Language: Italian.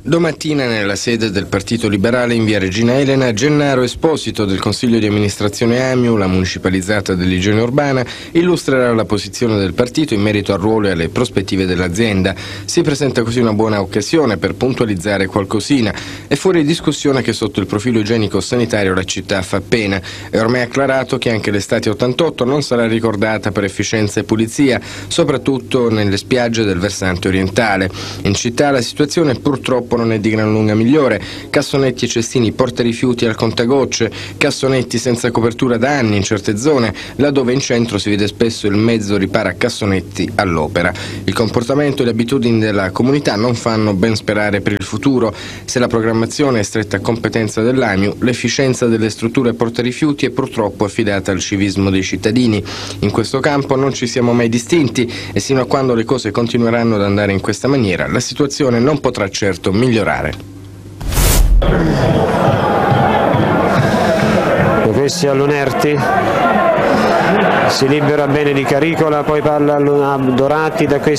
Domattina nella sede del Partito Liberale in via Regina Elena, Gennaro Esposito del Consiglio di amministrazione Amiu, la municipalizzata dell'igiene urbana, illustrerà la posizione del partito in merito al ruolo e alle prospettive dell'azienda. Si presenta così una buona occasione per puntualizzare qualcosina. È fuori discussione che sotto il profilo igienico-sanitario la città fa pena. È ormai acclarato che anche l'estate 88 non sarà ricordata per efficienza e pulizia, soprattutto nelle spiagge del versante orientale. In città la situazione purtroppo non è di gran lunga migliore. Cassonetti e cestini portarifiuti al contagocce, cassonetti senza copertura da anni in certe zone, laddove in centro si vede spesso il mezzo ripara cassonetti all'opera. Il comportamento e le abitudini della comunità non fanno ben sperare per il futuro. Se la programmazione è stretta competenza dell'Amiu, l'efficienza delle strutture portarifiuti è purtroppo affidata al civismo dei cittadini. In questo campo non ci siamo mai distinti e sino a quando le cose continueranno ad andare in questa maniera, la situazione non potrà certo migliorare. Questi all'Unerti, si libera bene di Caricola, poi palla a Dorati, da questi